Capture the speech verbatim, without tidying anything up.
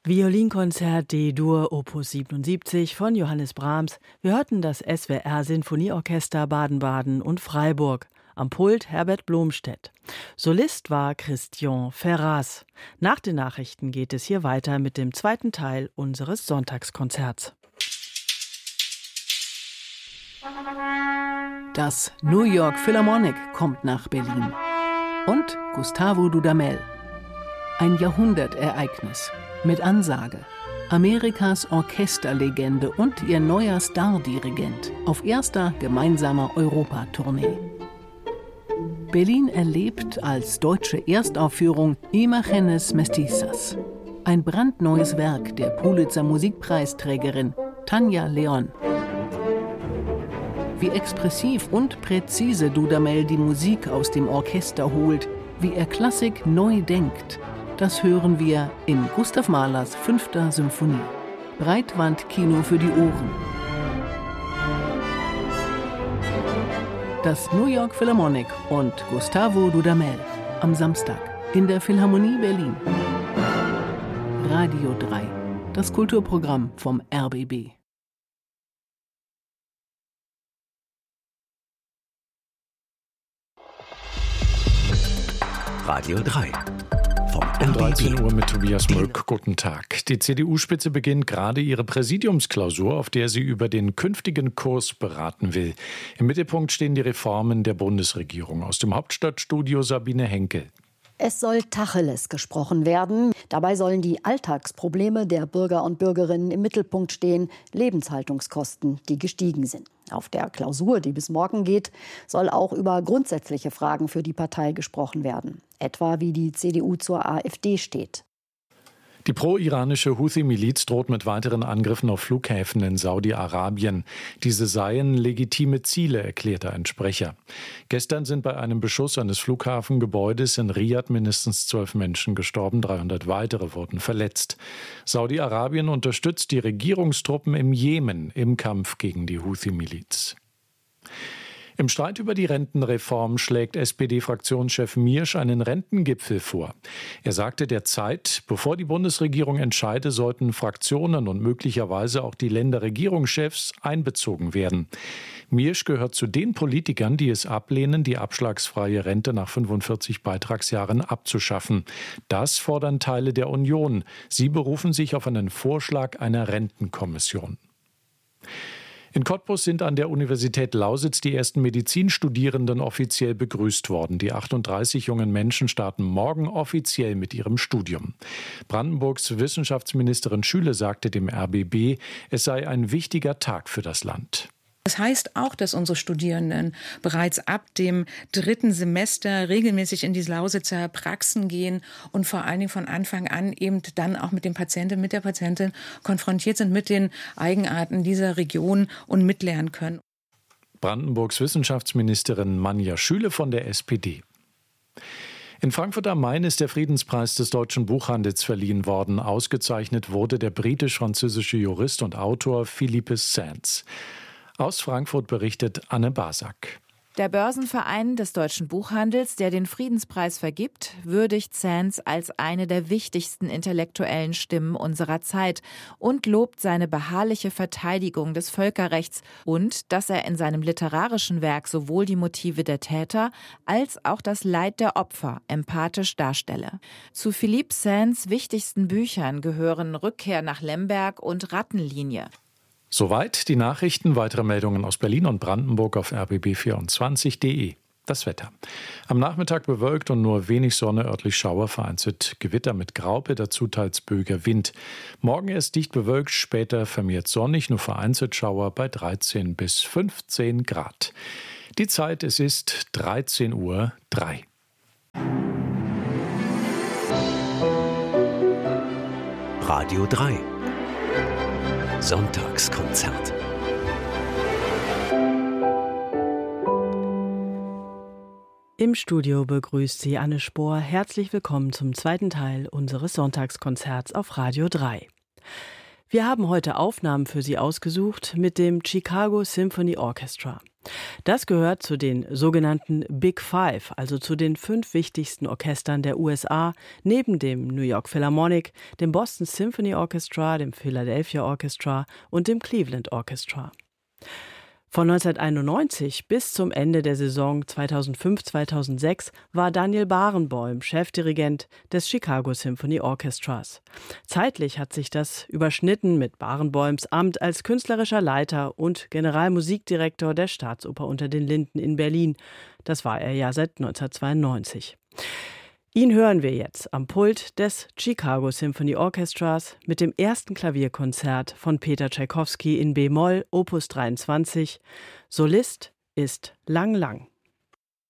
Violinkonzert D-Dur Opus siebenundsiebzig von Johannes Brahms. Wir hörten das S W R-Sinfonieorchester Baden-Baden und Freiburg. Am Pult Herbert Blomstedt. Solist war Christian Ferraz. Nach den Nachrichten geht es hier weiter mit dem zweiten Teil unseres Sonntagskonzerts. Das New York Philharmonic kommt nach Berlin. Und Gustavo Dudamel. Ein Jahrhundertereignis. Mit Ansage. Amerikas Orchesterlegende und ihr neuer Stardirigent auf erster gemeinsamer Europatournee. Berlin erlebt als deutsche Erstaufführung Imágenes Mestizas. Ein brandneues Werk der Pulitzer-Musikpreisträgerin Tanja Leon. Wie expressiv und präzise Dudamel die Musik aus dem Orchester holt, wie er Klassik neu denkt, das hören wir in Gustav Mahlers fünfter Symphonie. Breitwandkino für die Ohren. Das New York Philharmonic und Gustavo Dudamel am Samstag in der Philharmonie Berlin. Radio drei, das Kulturprogramm vom R B B. Radio drei. Um dreizehn Uhr mit Tobias Mück. Guten Tag. Die C D U-Spitze beginnt gerade ihre Präsidiumsklausur, auf der sie über den künftigen Kurs beraten will. Im Mittelpunkt stehen die Reformen der Bundesregierung. Aus dem Hauptstadtstudio Sabine Henkel. Es soll Tacheles gesprochen werden. Dabei sollen die Alltagsprobleme der Bürger und Bürgerinnen im Mittelpunkt stehen, Lebenshaltungskosten, die gestiegen sind. Auf der Klausur, die bis morgen geht, soll auch über grundsätzliche Fragen für die Partei gesprochen werden. Etwa wie die C D U zur AfD steht. Die pro-iranische Houthi-Miliz droht mit weiteren Angriffen auf Flughäfen in Saudi-Arabien. Diese seien legitime Ziele, erklärte ein Sprecher. Gestern sind bei einem Beschuss eines Flughafengebäudes in Riad mindestens zwölf Menschen gestorben, dreihundert weitere wurden verletzt. Saudi-Arabien unterstützt die Regierungstruppen im Jemen im Kampf gegen die Houthi-Miliz. Im Streit über die Rentenreform schlägt S P D-Fraktionschef Miersch einen Rentengipfel vor. Er sagte der Zeit, bevor die Bundesregierung entscheide, sollten Fraktionen und möglicherweise auch die Länderregierungschefs einbezogen werden. Miersch gehört zu den Politikern, die es ablehnen, die abschlagsfreie Rente nach fünfundvierzig Beitragsjahren abzuschaffen. Das fordern Teile der Union. Sie berufen sich auf einen Vorschlag einer Rentenkommission. In Cottbus sind an der Universität Lausitz die ersten Medizinstudierenden offiziell begrüßt worden. Die achtunddreißig jungen Menschen starten morgen offiziell mit ihrem Studium. Brandenburgs Wissenschaftsministerin Schüle sagte dem R B B, es sei ein wichtiger Tag für das Land. Das heißt auch, dass unsere Studierenden bereits ab dem dritten Semester regelmäßig in die Lausitzer Praxen gehen und vor allen Dingen von Anfang an eben dann auch mit dem Patienten, mit der Patientin konfrontiert sind mit den Eigenarten dieser Region und mitlernen können. Brandenburgs Wissenschaftsministerin Manja Schüle von der S P D. In Frankfurt am Main ist der Friedenspreis des deutschen Buchhandels verliehen worden. Ausgezeichnet wurde der britisch-französische Jurist und Autor Philippe Sands. Aus Frankfurt berichtet Anne Basak. Der Börsenverein des deutschen Buchhandels, der den Friedenspreis vergibt, würdigt Sands als eine der wichtigsten intellektuellen Stimmen unserer Zeit und lobt seine beharrliche Verteidigung des Völkerrechts und dass er in seinem literarischen Werk sowohl die Motive der Täter als auch das Leid der Opfer empathisch darstelle. Zu Philippe Sands wichtigsten Büchern gehören Rückkehr nach Lemberg und Rattenlinie. Soweit die Nachrichten. Weitere Meldungen aus Berlin und Brandenburg auf r b b vierundzwanzig punkt de. Das Wetter. Am Nachmittag bewölkt und nur wenig Sonne, örtlich Schauer, vereinzelt Gewitter mit Graupe, dazu teils böiger Wind. Morgen erst dicht bewölkt, später vermehrt sonnig, nur vereinzelt Schauer bei dreizehn bis fünfzehn Grad. Die Zeit, es ist dreizehn Uhr drei. Radio drei. Sonntagskonzert. Im Studio begrüßt sie Anne Spohr. Herzlich willkommen zum zweiten Teil unseres Sonntagskonzerts auf Radio drei. Wir haben heute Aufnahmen für Sie ausgesucht mit dem Chicago Symphony Orchestra. Das gehört zu den sogenannten Big Five, also zu den fünf wichtigsten Orchestern der U S A, neben dem New York Philharmonic, dem Boston Symphony Orchestra, dem Philadelphia Orchestra und dem Cleveland Orchestra. Von neunzehnhunderteinundneunzig bis zum Ende der Saison zweitausendfünf zweitausendsechs war Daniel Barenboim Chefdirigent des Chicago Symphony Orchestras. Zeitlich hat sich das überschnitten mit Barenboims Amt als künstlerischer Leiter und Generalmusikdirektor der Staatsoper unter den Linden in Berlin. Das war er ja seit neunzehnhundertzweiundneunzig. Ihn hören wir jetzt am Pult des Chicago Symphony Orchestras mit dem ersten Klavierkonzert von Peter Tschaikowski in B-Moll, Opus dreiundzwanzig. Solist ist Lang Lang.